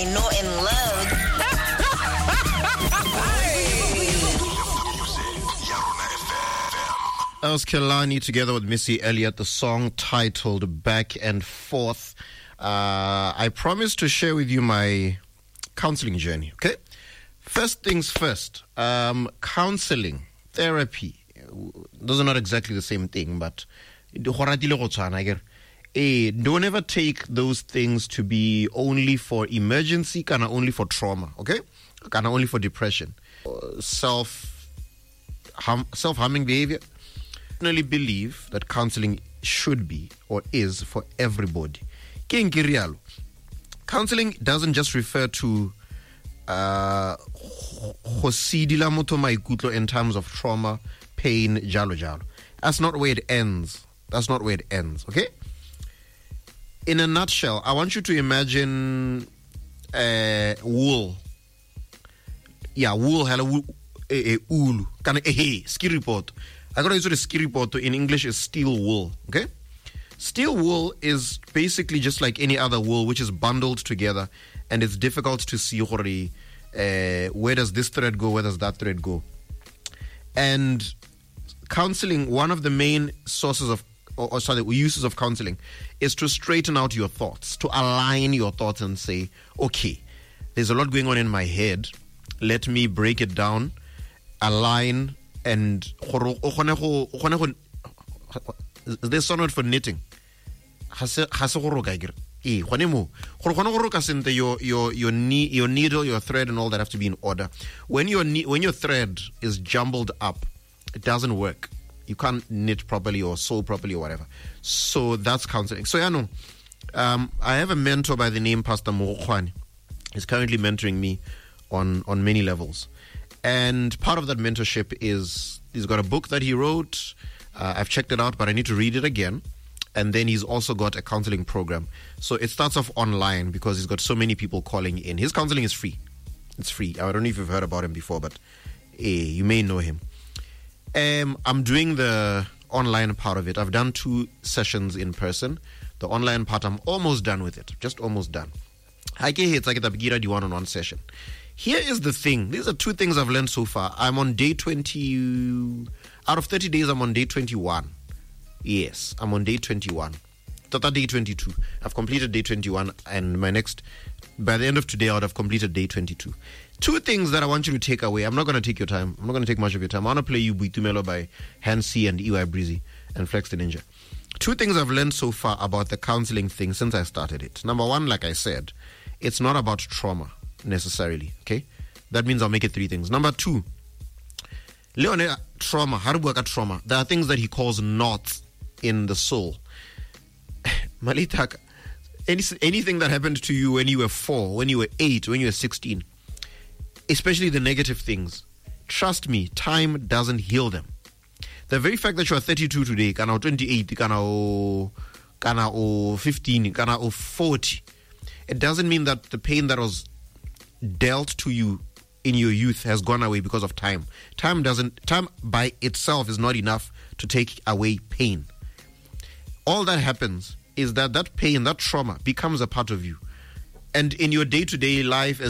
No in love. That was Kelani together with Missy Elliott, the song titled Back and Forth. I promised to share with you my counseling journey, okay? First things first, counseling, therapy, those are not exactly the same thing, but don't ever take those things to be only for emergency, kind of only for trauma, okay? Kind of only for depression. Self-harming behavior. I personally believe that counseling should be or is for everybody. Counseling doesn't just refer to in terms of trauma, pain, jalo. That's not where it ends. Okay? In a nutshell, I want you to imagine wool. Yeah, wool. Ulu. Ski report. I gotta use the ski report. In English is steel wool. Okay? Steel wool is basically just like any other wool, which is bundled together, and it's difficult to see where does this thread go, where does that thread go. And counseling, one of the main sources of uses of counseling is to straighten out your thoughts, to align your thoughts and say, okay, there's a lot going on in my head. Let me break it down, align, and there's someone for knitting. Your needle, your thread, and all that have to be in order. When your thread is jumbled up, it doesn't work. You can't knit properly or sew properly or whatever. So that's counseling. So I have a mentor by the name Pastor Mokhwane. He's currently mentoring me on many levels. And part of that mentorship is he's got a book that he wrote. I've checked it out, but I need to read it again. And then he's also got a counseling program. So it starts off online because he's got so many people calling in. His counseling is free. It's free. I don't know if you've heard about him before, but you may know him. I'm doing the online part of it. I've done 2 sessions in person. The online part, I'm almost done with it. Just almost done. It's like the one-on-one session. Here is the thing. These are 2 things I've learned so far. I'm on day 20. Out of 30 days, I'm on day 21. Yes, I'm on day 21. Day 22. I've completed day 21, and by the end of today, I would have completed day 22. 2 things that I want you to take away. I'm not going to take your time. I'm not going to take much of your time. I want to play you Buitumelo by Hansi and EY Breezy and Flex the Ninja. 2 things I've learned so far about the counseling thing since I started it. Number 1, like I said, it's not about trauma necessarily, okay? That means I'll make it 3 things. Number 2, Leone trauma, Harubuaka trauma. There are things that he calls knots in the soul. Malitaka, anything that happened to you when you were 4, when you were 8, when you were 16, especially the negative things, trust me, time doesn't heal them. The very fact that you are 32 today, kana 28, kana 15, kana 40, it doesn't mean that the pain that was dealt to you in your youth has gone away because of time. Time by itself is not enough to take away pain. All that happens is that pain, that trauma becomes a part of you. And in your day-to-day life,